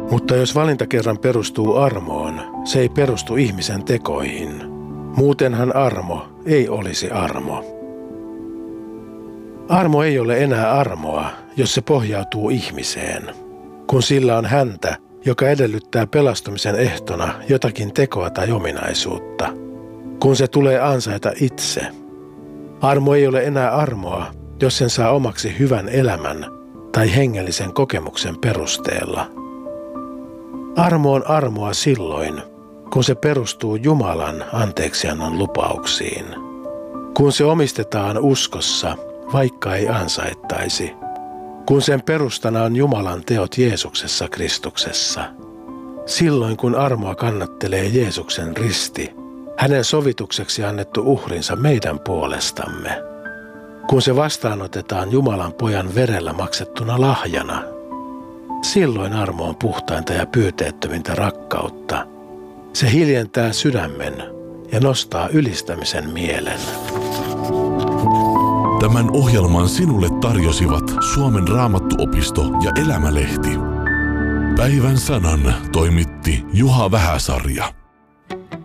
Mutta jos valinta kerran perustuu armoon, se ei perustu ihmisen tekoihin. Muutenhan armo ei olisi armo. Armo ei ole enää armoa, jos se pohjautuu ihmiseen, kun sillä on häntä, joka edellyttää pelastumisen ehtona jotakin tekoa tai ominaisuutta, kun se tulee ansaita itse. Armo ei ole enää armoa, jos sen saa omaksi hyvän elämän tai hengellisen kokemuksen perusteella. Armo on armoa silloin, kun se perustuu Jumalan anteeksiannon lupauksiin, kun se omistetaan uskossa, vaikka ei ansaittaisi, kun sen perustana on Jumalan teot Jeesuksessa Kristuksessa. Silloin kun armoa kannattelee Jeesuksen risti, hänen sovitukseksi annettu uhrinsa meidän puolestamme, kun se vastaanotetaan Jumalan pojan verellä maksettuna lahjana, silloin armo on puhtainta ja pyyteettömintä rakkautta. Se hiljentää sydämen ja nostaa ylistämisen mielen. Tämän ohjelman sinulle tarjosivat Suomen Raamattuopisto ja Elämälehti. Päivän sanan toimitti Juha Vähäsarja.